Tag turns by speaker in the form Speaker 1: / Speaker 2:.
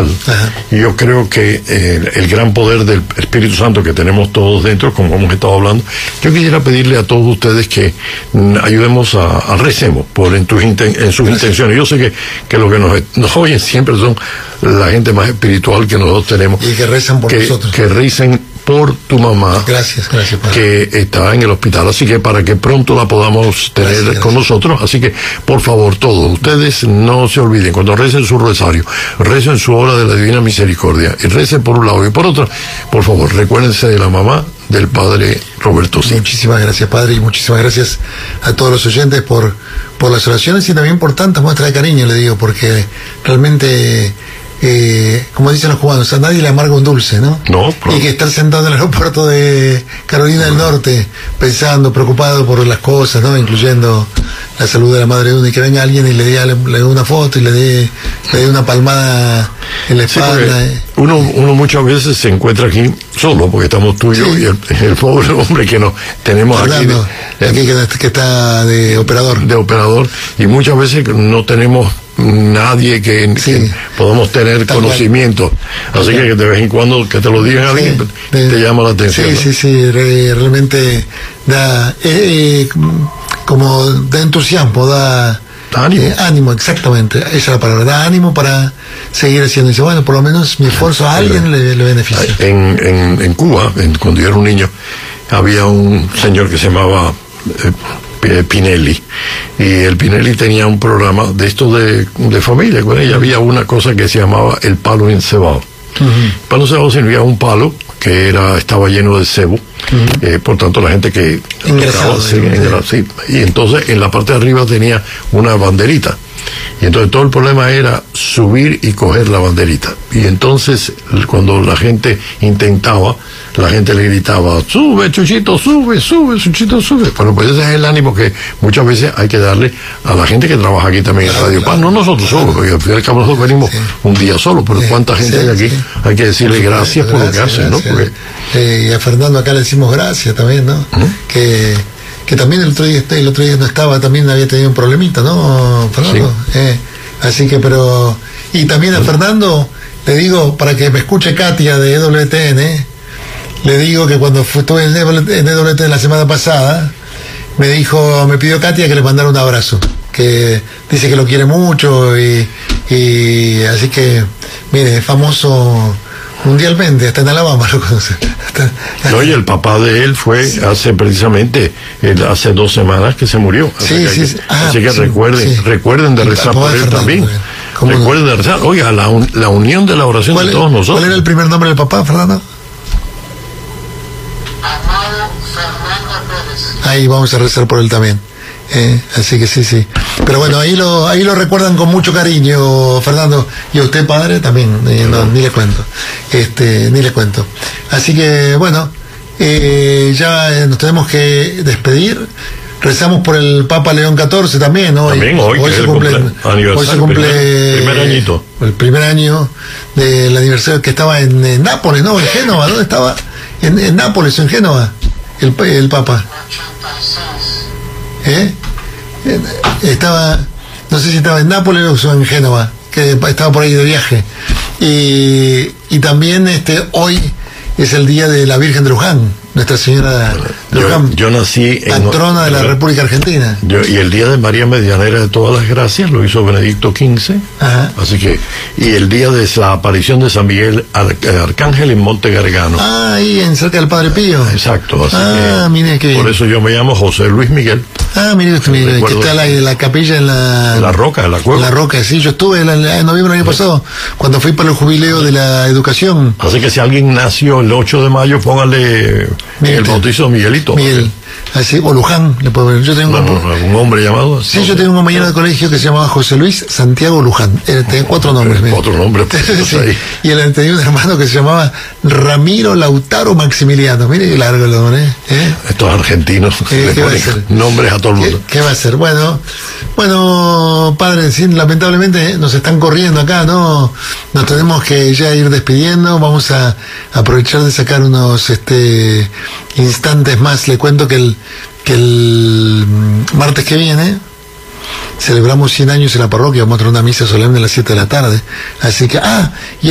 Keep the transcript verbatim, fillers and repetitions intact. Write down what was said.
Speaker 1: Ajá.
Speaker 2: Y yo creo que eh, el gran poder del Espíritu Santo que tenemos todos dentro, como hemos estado hablando, yo quisiera pedirle a todos ustedes que mm, ayudemos a, a recemos por en, tus inten, en sus Gracias. intenciones. Yo sé que, que lo que nos, nos oyen siempre son la gente más espiritual que nosotros tenemos.
Speaker 1: Y que rezan por
Speaker 2: que,
Speaker 1: nosotros.
Speaker 2: Que recen por tu mamá.
Speaker 1: Gracias, gracias, padre.
Speaker 2: Que está en el hospital, así que para que pronto la podamos tener gracias, con gracias. nosotros, así que por favor todos ustedes no se olviden, cuando recen su rosario, recen su hora de la Divina Misericordia y recen por un lado y por otro, por favor recuérdense de la mamá del padre Roberto Sim.
Speaker 1: Muchísimas gracias, padre, y muchísimas gracias a todos los oyentes por, por las oraciones y también por tantas muestras de cariño, le digo, porque realmente Eh, como dicen los cubanos, a nadie le amarga un dulce, ¿no?
Speaker 2: No,
Speaker 1: y que estar sentado en el aeropuerto de Carolina del Norte, pensando, preocupado por las cosas, ¿no? Incluyendo la salud de la madre de uno, y que venga alguien y le dé le, le dé una foto y le dé, le dé una palmada en la espalda.
Speaker 2: Sí, uno, uno muchas veces se encuentra aquí solo, porque estamos tú y yo, sí. y el, el pobre hombre que nos tenemos
Speaker 1: Fernando,
Speaker 2: aquí. De,
Speaker 1: aquí que, que está de operador.
Speaker 2: De operador, y muchas veces no tenemos nadie que, sí. que podamos tener Tal conocimiento, cual. así que de vez en cuando que te lo digan a sí, alguien de, te llama la atención.
Speaker 1: Sí,
Speaker 2: ¿no?
Speaker 1: sí, sí, re, realmente da eh, eh, como da entusiasmo, da
Speaker 2: ánimo.
Speaker 1: Eh, ánimo, exactamente, esa es la palabra, da ánimo para seguir haciendo. Dice, bueno, por lo menos mi esfuerzo a alguien le, le beneficia.
Speaker 2: En, en, en Cuba, en, cuando yo era un niño, había un señor que se llamaba eh, Pinelli, y el Pinelli tenía un programa de esto de, de familia. Con ella había una cosa que se llamaba el palo encebado. Uh-huh. El palo encebado significa un palo que era estaba lleno de cebo, uh-huh. eh, por tanto la gente que
Speaker 1: ingresaba,
Speaker 2: sí, ingresaba, sí, y entonces en la parte de arriba tenía una banderita. Y entonces todo el problema era subir y coger la banderita. Y entonces cuando la gente intentaba, la gente le gritaba, sube Chuchito, sube, sube, Chuchito, sube. Bueno, pues ese es el ánimo que muchas veces hay que darle a la gente que trabaja aquí también en Radio Paz. No nosotros solos, porque al fin y al cabo nosotros venimos sí. un día solo, pero sí, cuánta gente sí, hay aquí, sí. hay que decirle por gracias por gracias, lo que hacen, ¿no? Porque...
Speaker 1: Eh, y a Fernando acá le decimos gracias también, ¿no? ¿Mm? Que... que también el otro día el otro día no estaba, también había tenido un problemita, ¿no, Fernando? Sí. Eh, así que, pero... Y también a Fernando, le digo, para que me escuche Katia de E W T N, le digo que cuando fue, estuve en E W T N la semana pasada, me dijo, me pidió Katia que le mandara un abrazo, que dice que lo quiere mucho, y, y así que, mire, es famoso... mundialmente, hasta en Alabama lo conocen.
Speaker 2: No, y el papá de él fue sí. hace precisamente, él, hace dos semanas que se murió.
Speaker 1: Sí,
Speaker 2: así
Speaker 1: sí,
Speaker 2: que,
Speaker 1: sí. Ah,
Speaker 2: así que
Speaker 1: sí,
Speaker 2: recuerden, sí. recuerden de rezar por él también. Recuerden no? de rezar. Oiga, la, un, la unión de la oración de todos nosotros.
Speaker 1: ¿Cuál era el primer nombre del papá, Fernando?
Speaker 3: Amado Fernando Pérez.
Speaker 1: Ahí vamos a rezar por él también. Eh, así que sí, sí. Pero bueno, ahí lo ahí lo recuerdan con mucho cariño, Fernando. Y a usted, padre, también. Eh, no, ni le cuento. Este, ni le cuento. Así que, bueno, eh, ya nos tenemos que despedir. Rezamos por el Papa León catorce también, ¿no?
Speaker 2: También hoy,
Speaker 1: hoy, se cumple,
Speaker 2: hoy
Speaker 1: se cumple
Speaker 2: primer, primer añito.
Speaker 1: El primer año del aniversario que estaba en, en Nápoles, ¿no? En Génova, ¿dónde estaba? En, en Nápoles, en Génova, el, el Papa. ¿Eh? Estaba, no sé si estaba en Nápoles o en Génova, que estaba por ahí de viaje. Y, y también este hoy es el día de la Virgen de Luján, Nuestra Señora de Luján,
Speaker 2: yo, yo nací en,
Speaker 1: patrona de la República Argentina.
Speaker 2: Yo, y el día de María Medianera de todas las gracias lo hizo Benedicto quince. Ajá. Así que, y el día de la aparición de San Miguel Ar, Arcángel en Monte Gargano.
Speaker 1: Ah, ahí en cerca del Padre Pío.
Speaker 2: Exacto, así
Speaker 1: ah,
Speaker 2: que,
Speaker 1: mire que
Speaker 2: por eso yo me llamo José Luis Miguel.
Speaker 1: Ah, mire usted, mire, que está la, la capilla en la...
Speaker 2: En la roca, en la cueva.
Speaker 1: En la roca, sí, yo estuve en, la, en noviembre del año pasado, cuando fui para el jubileo de la educación.
Speaker 2: Así que si alguien nació el ocho de mayo, póngale Miguel, el bautizo de Miguelito.
Speaker 1: Miguel, así, o Luján, le puedo ver. Yo tengo
Speaker 2: no, un, no, un hombre llamado.
Speaker 1: Sí, no, yo tengo un compañero de colegio que se llamaba José Luis Santiago Luján. Él tenía cuatro nombres.
Speaker 2: Cuatro nombres.
Speaker 1: Sí. Y él tenía un hermano que se llamaba Ramiro Lautaro Maximiliano. Mire qué largo el nombre, ¿eh?
Speaker 2: Estos argentinos
Speaker 1: eh,
Speaker 2: le ponen nombres a todo el mundo.
Speaker 1: ¿Qué, qué va a ser? Bueno, bueno, padre, sí, lamentablemente nos están corriendo acá, ¿no? Nos tenemos que ya ir despidiendo. Vamos a aprovechar de sacar unos este instantes más. Le cuento que el que el martes que viene celebramos cien años en la parroquia. Vamos a tener una misa solemne a las siete de la tarde. Así que, ah, y